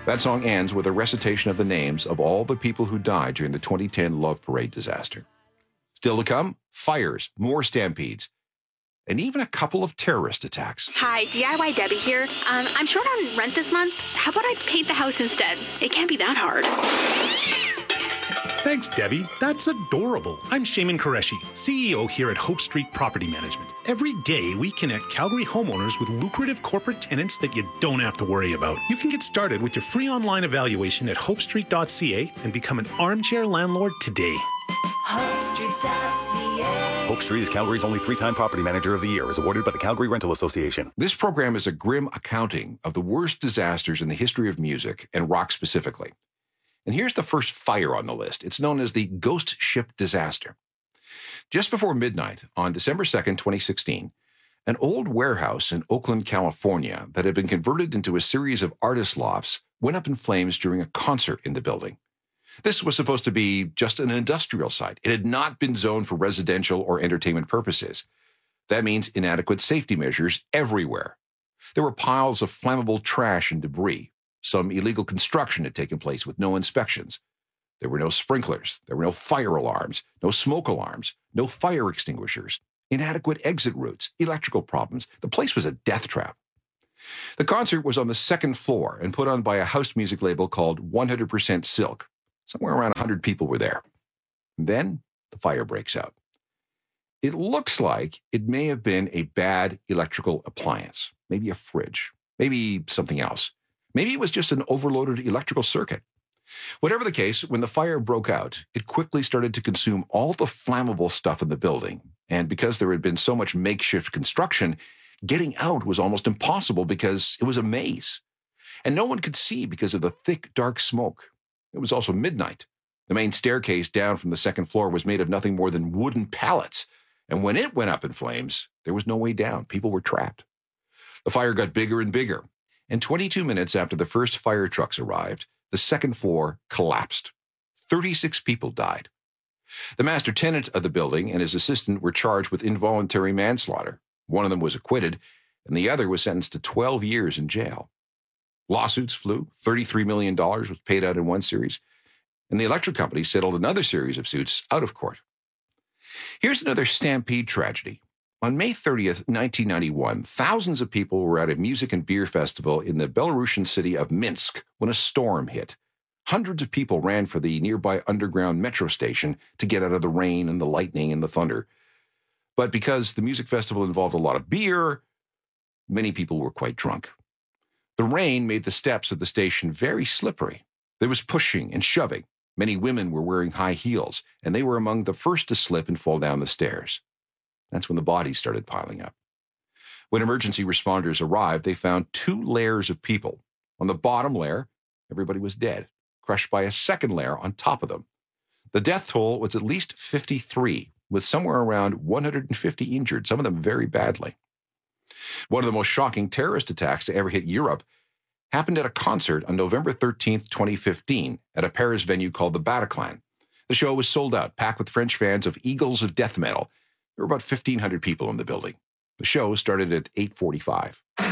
That song ends with a recitation of the names of all the people who died during the 2010 Love Parade disaster. Still to come, fires, more stampedes, and even a couple of terrorist attacks. Hi, DIY Debbie here. I'm short on rent this month. How about I paint the house instead? It can't be that hard. Thanks, Debbie. That's adorable. I'm Shaman Qureshi, CEO here at Hope Street Property Management. Every day, we connect Calgary homeowners with lucrative corporate tenants that you don't have to worry about. You can get started with your free online evaluation at hopestreet.ca and become an armchair landlord today. HopeStreet.ca. Hope Street is Calgary's only 3-time Property Manager of the Year, as awarded by the Calgary Rental Association. This program is a grim accounting of the worst disasters in the history of music, and rock specifically. And here's the first fire on the list. It's known as the Ghost Ship Disaster. Just before midnight on December 2nd, 2016, an old warehouse in Oakland, California that had been converted into a series of artist lofts went up in flames during a concert in the building. This was supposed to be just an industrial site. It had not been zoned for residential or entertainment purposes. That means inadequate safety measures everywhere. There were piles of flammable trash and debris. Some illegal construction had taken place with no inspections. There were no sprinklers. There were no fire alarms, no smoke alarms, no fire extinguishers, inadequate exit routes, electrical problems. The place was a death trap. The concert was on the second floor and put on by a house music label called 100% Silk. Somewhere around 100 people were there. And then the fire breaks out. It looks like it may have been a bad electrical appliance, maybe a fridge, maybe something else. Maybe it was just an overloaded electrical circuit. Whatever the case, when the fire broke out, it quickly started to consume all the flammable stuff in the building. And because there had been so much makeshift construction, getting out was almost impossible because it was a maze. And no one could see because of the thick, dark smoke. It was also midnight. The main staircase down from the second floor was made of nothing more than wooden pallets. And when it went up in flames, there was no way down. People were trapped. The fire got bigger and bigger. And 22 minutes after the first fire trucks arrived, the second floor collapsed. 36 people died. The master tenant of the building and his assistant were charged with involuntary manslaughter. One of them was acquitted, and the other was sentenced to 12 years in jail. Lawsuits flew. $33 million was paid out in one series, and the electric company settled another series of suits out of court. Here's another stampede tragedy. On May 30th, 1991, thousands of people were at a music and beer festival in the Belarusian city of Minsk when a storm hit. Hundreds of people ran for the nearby underground metro station to get out of the rain and the lightning and the thunder. But because the music festival involved a lot of beer, many people were quite drunk. The rain made the steps of the station very slippery. There was pushing and shoving. Many women were wearing high heels, and they were among the first to slip and fall down the stairs. That's when the bodies started piling up. When emergency responders arrived, they found 2 layers of people. On the bottom layer, everybody was dead, crushed by a second layer on top of them. The death toll was at least 53, with somewhere around 150 injured, some of them very badly. One of the most shocking terrorist attacks to ever hit Europe happened at a concert on November 13th, 2015, at a Paris venue called the Bataclan. The show was sold out, packed with French fans of Eagles of Death Metal. There were about 1,500 people in the building. The show started at 8:45.